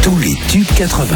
Tous les tubes 80.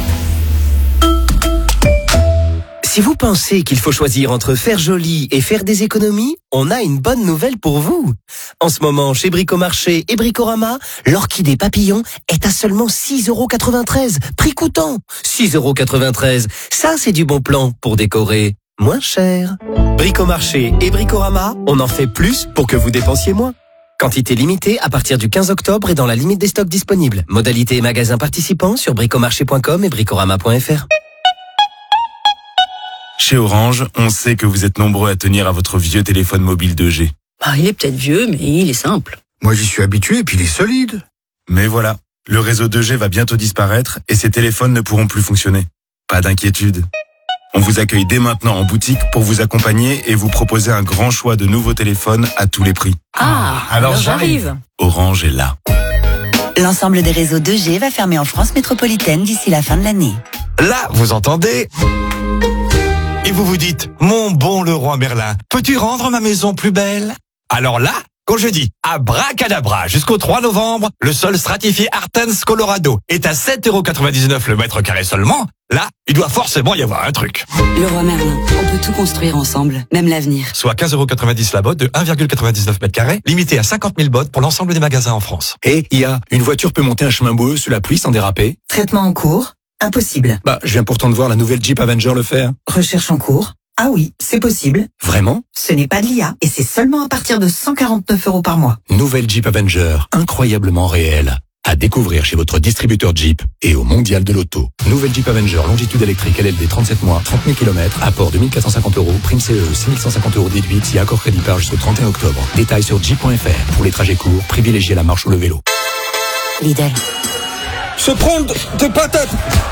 Si vous pensez qu'il faut choisir entre faire joli et faire des économies, on a une bonne nouvelle pour vous. En ce moment, chez Bricomarché et Bricorama, l'orchidée papillon est à seulement 6,93 €. Prix coûtant, 6,93 €. Ça, c'est du bon plan pour décorer moins cher. Bricomarché et Bricorama, on en fait plus pour que vous dépensiez moins. Quantité limitée à partir du 15 octobre et dans la limite des stocks disponibles. Modalité et magasins participants sur bricomarché.com et bricorama.fr. Chez Orange, on sait que vous êtes nombreux à tenir à votre vieux téléphone mobile 2G. Il est peut-être vieux, mais il est simple. Moi, j'y suis habitué et puis il est solide. Mais voilà, le réseau 2G va bientôt disparaître et ces téléphones ne pourront plus fonctionner. Pas d'inquiétude. On vous accueille dès maintenant en boutique pour vous accompagner et vous proposer un grand choix de nouveaux téléphones à tous les prix. Alors j'arrive. Orange est là. L'ensemble des réseaux 2G va fermer en France métropolitaine d'ici la fin de l'année. Là, vous entendez ? Et vous vous dites, mon bon Leroy Merlin, peux-tu rendre ma maison plus belle ? Alors là, quand je dis abracadabra, jusqu'au 3 novembre, le sol stratifié Artens Colorado est à 7,99 € le mètre carré seulement. Là, il doit forcément y avoir un truc. Leroy Merlin, on peut tout construire ensemble, même l'avenir. Soit 15,90 € la botte de 1,99 mètre carré, limité à 50 000 bottes pour l'ensemble des magasins en France. Et une voiture peut monter un chemin boueux sous la pluie sans déraper. Traitement en cours. Impossible. Je viens pourtant de voir la nouvelle Jeep Avenger le faire. Recherche en cours. Ah oui, c'est possible. Vraiment ? Ce n'est pas de l'IA et c'est seulement à partir de 149 € par mois. Nouvelle Jeep Avenger, incroyablement réelle. À découvrir chez votre distributeur Jeep et au Mondial de l'Auto. Nouvelle Jeep Avenger, longitude électrique, LLD 37 mois, 30 000 km, apport de 1 450 €, prime CE, 6 150 € déduite si accord crédit par jusqu'au 31 octobre. Détails sur jeep.fr. Pour les trajets courts, privilégiez la marche ou le vélo. Lidl. Se prendre des patates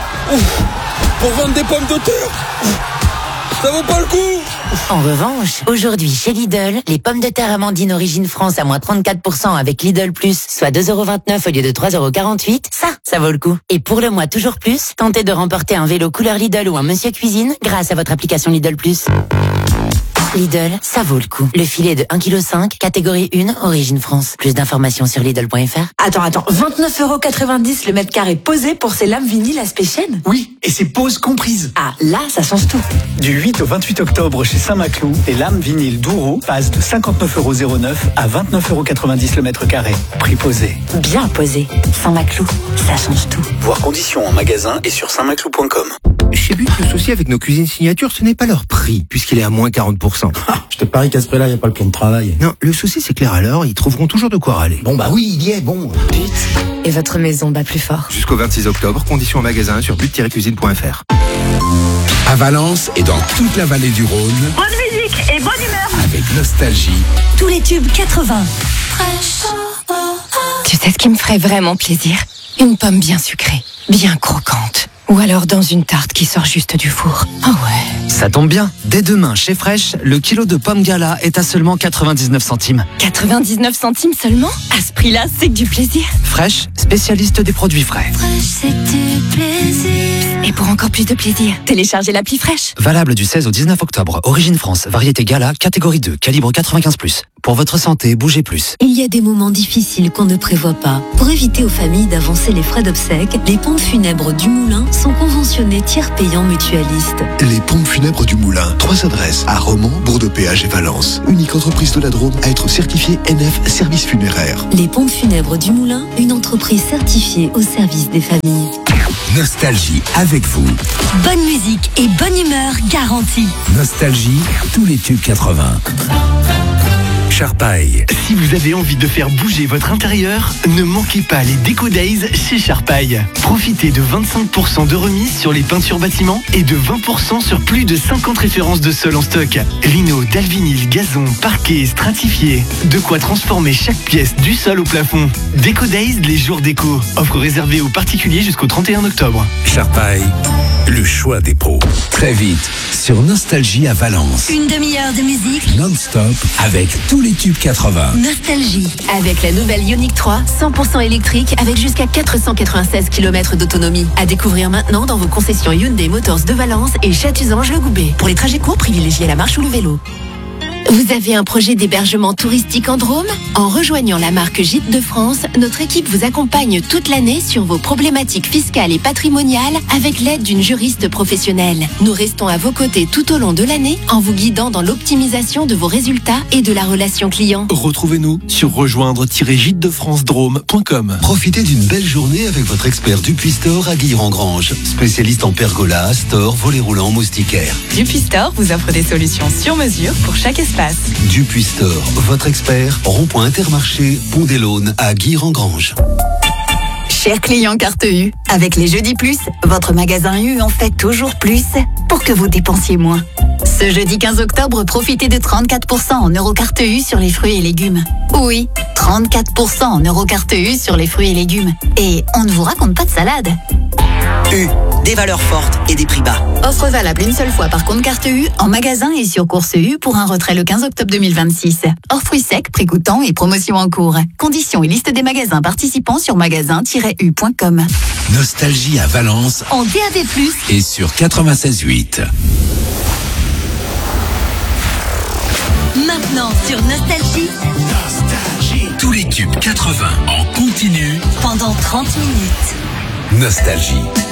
pour vendre des pommes de terre, ça vaut pas le coup. En revanche, aujourd'hui chez Lidl, les pommes de terre Amandine Origine France à moins 34% avec Lidl Plus, soit 2,29 € au lieu de 3,48 €, ça vaut le coup. Et pour le mois toujours plus, tentez de remporter un vélo couleur Lidl ou un Monsieur Cuisine grâce à votre application Lidl Plus. Lidl, ça vaut le coup. Le filet de 1,5 kg, catégorie 1, Origine France. Plus d'informations sur Lidl.fr. Attends, 29,90 € le mètre carré posé pour ces lames vinyles aspect chêne ? Oui, et c'est pose comprise. Ah, là, ça change tout. Du 8 au 28 octobre chez Saint-Maclou, les lames vinyles Douro passent de 59,09 € à 29,90 € le mètre carré. Prix posé. Bien posé. Saint-Maclou, ça change tout. Voir conditions en magasin et sur saintmaclou.com. Chez But, le souci avec nos cuisines signatures, ce n'est pas leur prix, puisqu'il est à moins 40%. Je te parie qu'à ce prix-là, il n'y a pas le plan de travail. Non, le souci c'est clair alors, ils trouveront toujours de quoi râler. Bon oui, il y est, bon. Et votre maison bat plus fort. Jusqu'au 26 octobre, conditions en magasin sur but-cuisine.fr. À Valence et dans toute la vallée du Rhône. Bonne musique et bonne humeur. Avec nostalgie. Tous les tubes 80. Tu sais ce qui me ferait vraiment plaisir ? Une pomme bien sucrée, bien croquante. Ou alors dans une tarte qui sort juste du four. Ah ouais. Ça tombe bien. Dès demain, chez Fresh, le kilo de pommes gala est à seulement 99 centimes. 99 centimes seulement ? À ce prix-là, c'est que du plaisir. Fresh, spécialiste des produits frais. Fresh, c'est du plaisir. Et pour encore plus de plaisir, téléchargez l'appli Fresh. Valable du 16 au 19 octobre. Origine France, variété gala, catégorie 2, calibre 95+. Pour votre santé, bougez plus. Il y a des moments difficiles qu'on ne prévoit pas. Pour éviter aux familles d'avancer les frais d'obsèques, les pompes funèbres du Moulin sont conventionnés tiers payants mutualistes. Les pompes funèbres du Moulin. 3 adresses à Romans, Bourg-de-Péage et Valence. Unique entreprise de la Drôme à être certifiée NF Service Funéraire. Les pompes funèbres du Moulin, une entreprise certifiée au service des familles. Nostalgie avec vous. Bonne musique et bonne humeur garantie. Nostalgie, tous les tubes 80. Sharpay. Si vous avez envie de faire bouger votre intérieur, ne manquez pas les Déco Days chez Sharpay. Profitez de 25% de remise sur les peintures bâtiments et de 20% sur plus de 50 références de sol en stock. Lino, dalvinyle, gazon, parquet, stratifié. De quoi transformer chaque pièce du sol au plafond. Déco Days, les jours déco. Offre réservée aux particuliers jusqu'au 31 octobre. Sharpay, le choix des pros. Très vite, sur Nostalgie à Valence. Une demi-heure de musique Non-stop avec tous les tubes 80. Nostalgie. Avec la nouvelle Ioniq 3, 100% électrique avec jusqu'à 496 km d'autonomie. À découvrir maintenant dans vos concessions Hyundai Motors de Valence et Chatuzange-le-Goubet. Pour les trajets courts, privilégiez la marche ou le vélo. Vous avez un projet d'hébergement touristique en Drôme? En rejoignant la marque Gîtes de France, notre équipe vous accompagne toute l'année sur vos problématiques fiscales et patrimoniales avec l'aide d'une juriste professionnelle. Nous restons à vos côtés tout au long de l'année en vous guidant dans l'optimisation de vos résultats et de la relation client. Retrouvez-nous sur rejoindre-gitedefrancedrome.com. Profitez d'une belle journée avec votre expert Dupuis Store à Guilherand-Granges. Spécialiste en pergola, store, volets roulants, moustiquaires. Dupuis Store vous offre des solutions sur mesure pour chaque espace. Dupuis Store, votre expert, rond-point Intermarché, Pont des Launes à Guilherand-Granges. Chers clients carte U, avec les Jeudis Plus, votre magasin U en fait toujours plus pour que vous dépensiez moins. Ce jeudi 15 octobre, profitez de 34% en Eurocarte U sur les fruits et légumes. Oui, 34% en Eurocarte U sur les fruits et légumes. Et on ne vous raconte pas de salade. U, des valeurs fortes et des prix bas. Offre valable une seule fois par compte carte U, en magasin et sur course U pour un retrait le 15 octobre 2026. Hors fruits secs, prix coûtant et promotion en cours. Conditions et liste des magasins participants sur magasin-u.com. Nostalgie à Valence En DAB+, et sur 96.8. Maintenant sur Nostalgie. Tous les tubes 80 en continu Pendant 30 minutes. Nostalgie.